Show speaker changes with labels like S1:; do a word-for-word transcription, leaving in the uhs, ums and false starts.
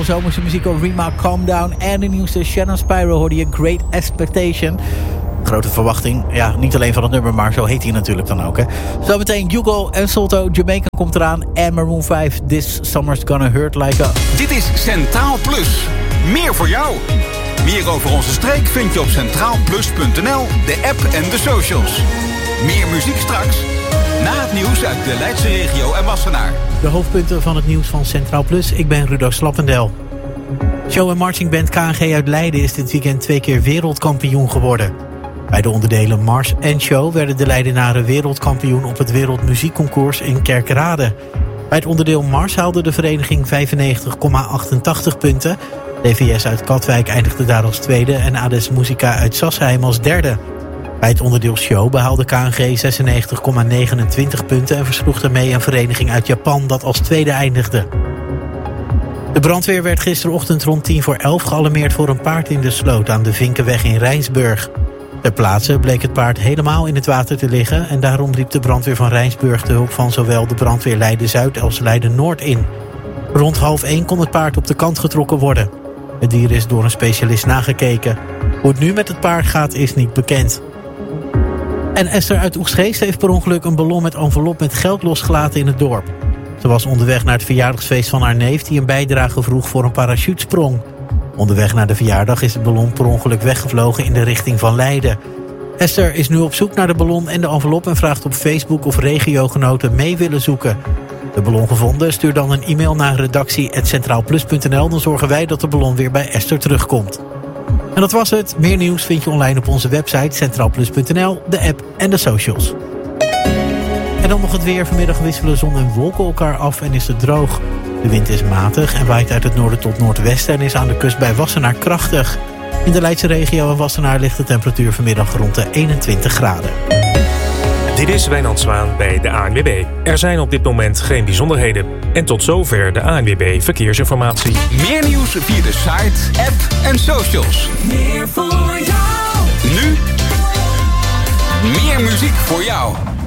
S1: Adele, zomerse muziek op Rema, Calm Down. En de nieuwste Shannon Spyro hoorde je Great Expectation. Grote verwachting, ja, niet alleen van het nummer, maar zo heet hij natuurlijk dan ook. Hè. Zometeen Hugo en Solto, Jamaica komt eraan. En Maroon vijf, This Summer's Gonna Hurt Like a...
S2: Dit is Centraal Plus. Meer voor jou. Meer over onze streek vind je op centraal plus punt n l, de app en de socials. Meer muziek straks, na het nieuws uit de Leidse regio en Wassenaar.
S1: De hoofdpunten van het nieuws van Centraal Plus. Ik ben Rudo Slappendel. Show en marching band K N G uit Leiden is dit weekend twee keer wereldkampioen geworden. Bij de onderdelen Mars en Show werden de Leidenaren wereldkampioen op het Wereldmuziekconcours in Kerkrade. Bij het onderdeel Mars haalde de vereniging vijfennegentig komma achtentachtig punten. D V S uit Katwijk eindigde daar als tweede en Ades Musica uit Sassheim als derde. Bij het onderdeel Show behaalde K N G zesennegentig komma negenentwintig punten en versloeg daarmee een vereniging uit Japan dat als tweede eindigde. De brandweer werd gisterochtend rond tien voor elf gealarmeerd voor een paard in de sloot aan de Vinkenweg in Rijnsburg. Ter plaatse bleek het paard helemaal in het water te liggen en daarom riep de brandweer van Rijnsburg de hulp van zowel de brandweer Leiden-Zuid als Leiden-Noord in. Rond half één kon het paard op de kant getrokken worden. Het dier is door een specialist nagekeken. Hoe het nu met het paard gaat is niet bekend. En Esther uit Oegstgeest heeft per ongeluk een ballon met envelop met geld losgelaten in het dorp. Ze was onderweg naar het verjaardagsfeest van haar neef die een bijdrage vroeg voor een parachutesprong. Onderweg naar de verjaardag is de ballon per ongeluk weggevlogen in de richting van Leiden. Esther is nu op zoek naar de ballon en de envelop en vraagt op Facebook of regiogenoten mee willen zoeken. De ballon gevonden, stuur dan een e-mail naar redactie apenstaartje centraal plus punt n l. Dan zorgen wij dat de ballon weer bij Esther terugkomt. En dat was het. Meer nieuws vind je online op onze website centraal plus punt n l, de app en de socials. En dan nog het weer. Vanmiddag wisselen zon en wolken elkaar af en is het droog. De wind is matig en waait uit het noorden tot noordwesten en is aan de kust bij Wassenaar krachtig. In de Leidse regio en Wassenaar ligt de temperatuur vanmiddag rond de eenentwintig graden.
S3: Dit is Wijnand Zwaan bij de A N W B. Er zijn op dit moment geen bijzonderheden. En tot zover de A N W B Verkeersinformatie.
S2: Meer nieuws via de site, app en socials.
S4: Meer voor jou.
S2: Nu, meer muziek voor jou.